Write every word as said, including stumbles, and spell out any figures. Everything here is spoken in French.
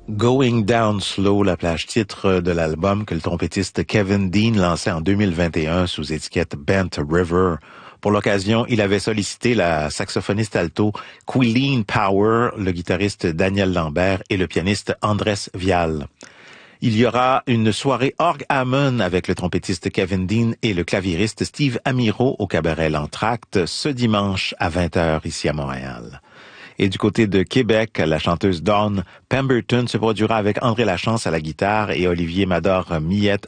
Going Down Slow, la plage titre de l'album que le trompettiste Kevin Dean lançait en deux mille vingt et un sous étiquette Bent River. Pour l'occasion, il avait sollicité la saxophoniste alto Quilleen Power, le guitariste Daniel Lambert et le pianiste Andrés Vial. Il y aura une soirée Org Hammond avec le trompettiste Kevin Dean et le claviériste Steve Amiro au cabaret L'Entracte ce dimanche à vingt heures ici à Montréal. Et du côté de Québec, la chanteuse Dawn Pemberton se produira avec André Lachance à la guitare et Olivier Mador-Millette